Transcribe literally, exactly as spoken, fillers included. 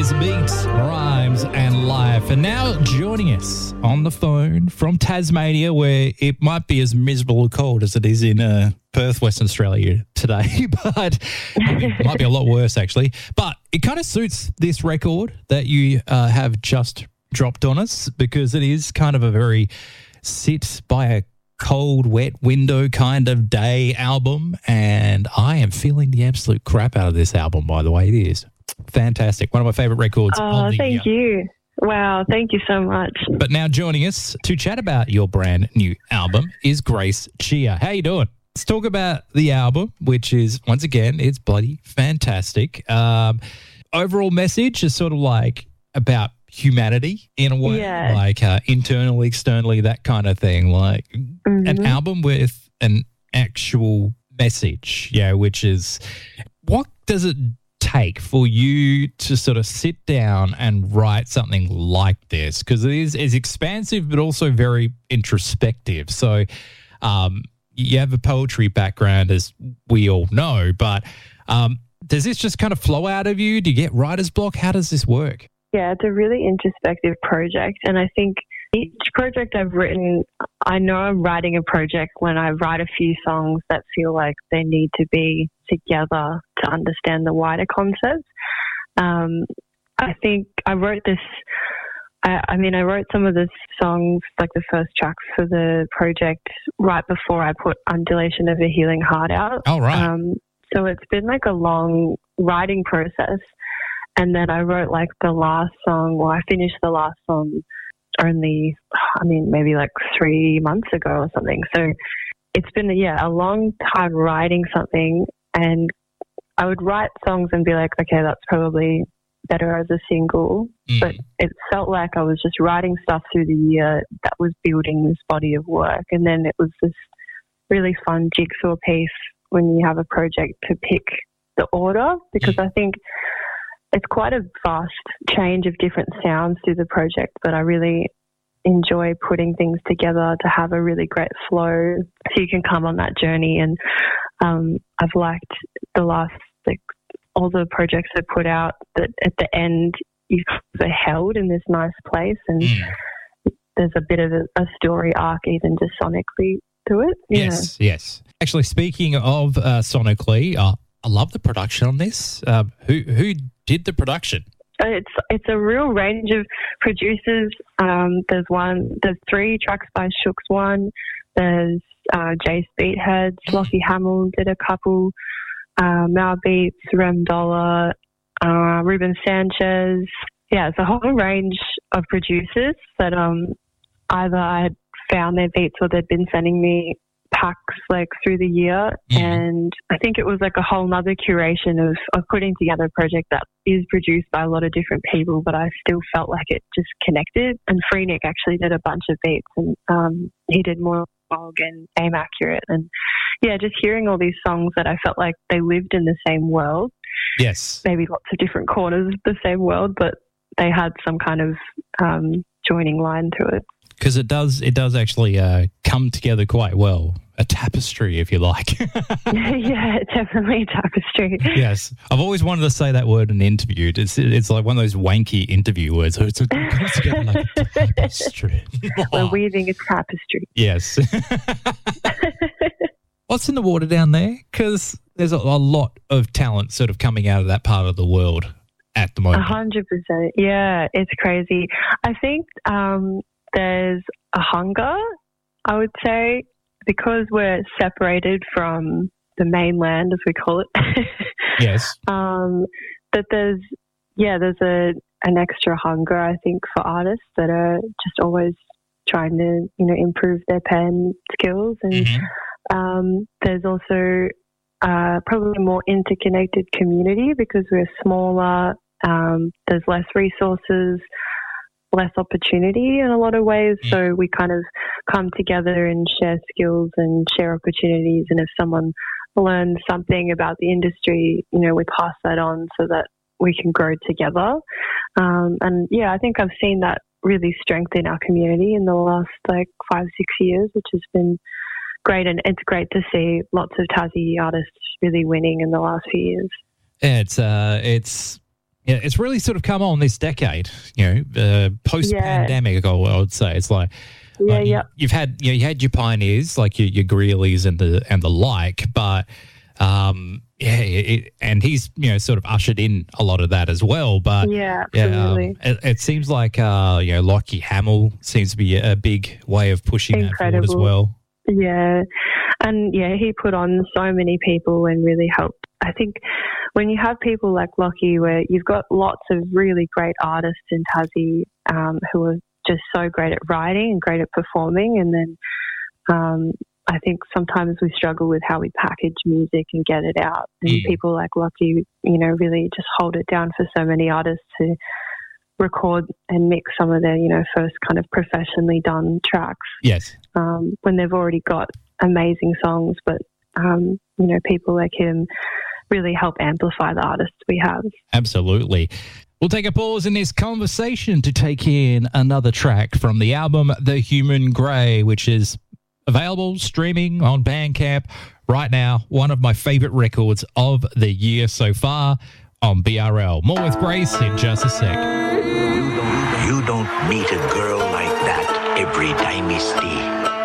Sounds, beats, rhymes, and life. And now joining us on the phone from Tasmania, where it might be as miserable and cold as it is in uh, Perth, Western Australia today, but it might be a lot worse actually. But it kind of suits this record that you uh, have just dropped on us, because it is kind of a very sit by a cold, wet window kind of day album, and I am feeling the absolute crap out of this album, by the way. It is fantastic. One of my favourite records oh, of the thank year. you. Wow, thank you so much. But now joining us to chat about your brand new album is Grace Chia. How you doing? Let's talk about the album, which is, once again, it's bloody fantastic. Um, overall message is sort of like about humanity in a way, yeah. like uh, internally, externally, that kind of thing. Like mm-hmm. an album with an actual message, yeah, which is, what does it take for you to sort of sit down and write something like this? Because it is, is expansive but also very introspective. So um, you have a poetry background, as we all know, but um, does this just kind of flow out of you? Do you get writer's block? How does this work? Yeah, it's a really introspective project, and I think each project I've written, I know I'm writing a project when I write a few songs that feel like they need to be together to understand the wider concepts. Um, I think I wrote this, I, I mean, I wrote some of the songs, like the first tracks for the project, right before I put Undulation of a Healing Heart out. Oh, right. Um, so it's been like a long writing process. And then I wrote like the last song, well, I finished the last song only, I mean, maybe like three months ago or something. So it's been, yeah, a long time writing something, and I would write songs and be like, okay, that's probably better as a single. Mm. But it felt like I was just writing stuff through the year that was building this body of work. And then it was this really fun jigsaw piece when you have a project to pick the order, because I think it's quite a vast change of different sounds through the project, but I really enjoy putting things together to have a really great flow so you can come on that journey. And um, I've liked the last, like, all the projects I put out, that at the end you're held in this nice place, and mm. there's a bit of a, a story arc even just sonically to it. Yes, know? yes. Actually, speaking of uh, sonically, uh, I love the production on this. Uh, who who did the production? It's it's a real range of producers. Um, there's one, there's three tracks by Shooks One. There's uh, Jace Beathead, Lockie Hamill did a couple. Uh, Mal Beats, Rem Dollar, uh, Ruben Sanchez. Yeah, it's a whole range of producers that um either I had found their beats or they'd been sending me packs like through the year. Mm-hmm. And I think it was like a whole nother curation of, of putting together a project that is produced by a lot of different people, but I still felt like it just connected. And Freenik actually did a bunch of beats, and um, he did more Fog and Aim Accurate. And yeah, just hearing all these songs that I felt like they lived in the same world. Yes. Maybe lots of different corners of the same world, but they had some kind of um, joining line to it. Because it does, it does actually uh, come together quite well. A tapestry, if you like. Yeah, definitely a tapestry. Yes. I've always wanted to say that word in an interview. It's it's like one of those wanky interview words. So it's, it comes together like a tapestry. We're weaving a tapestry. Yes. What's in the water down there? Because there's a, a lot of talent sort of coming out of that part of the world at the moment. A hundred percent. Yeah, it's crazy. I think um, there's a hunger, I would say, because we're separated from the mainland, as we call it. Yes. Um, that there's, yeah, there's a an extra hunger, I think, for artists that are just always trying to, you know, improve their pen skills. And mm-hmm. um, there's also uh, probably a more interconnected community because we're smaller. Um, there's less resources, less opportunity in a lot of ways. Mm. So we kind of come together and share skills and share opportunities. And if someone learns something about the industry, you know, we pass that on so that we can grow together. Um, and yeah, I think I've seen that really strengthen our community in the last like five, six years, which has been great. And it's great to see lots of Tassie artists really winning in the last few years. It's, uh, it's, Yeah, it's really sort of come on this decade, you know, uh, post-pandemic, yeah. I would say. It's like, yeah, like yeah. You, you've had, you know, you had your pioneers like your, your Greelys and the and the like, but um, yeah, it, and he's, you know, sort of ushered in a lot of that as well. But yeah, absolutely. Yeah, um, it, it seems like uh, you know, Lockie Hamill seems to be a, a big way of pushing Incredible. that forward as well. Yeah, and yeah, he put on so many people and really helped. I think when you have people like Lockie, where you've got lots of really great artists in Tassie um, who are just so great at writing and great at performing, and then um, I think sometimes we struggle with how we package music and get it out. And mm. people like Lockie, you know, really just hold it down for so many artists to record and mix some of their, you know, first kind of professionally done tracks. Yes. Um, when they've already got amazing songs, but, um, you know, people like him really help amplify the artists we have. Absolutely. We'll take a pause in this conversation to take in another track from the album The Human Grey, which is available streaming on Bandcamp right now. One of my favourite records of the year so far on B R L. More with Grace in just a sec. You don't, you don't meet a girl like that every time you see.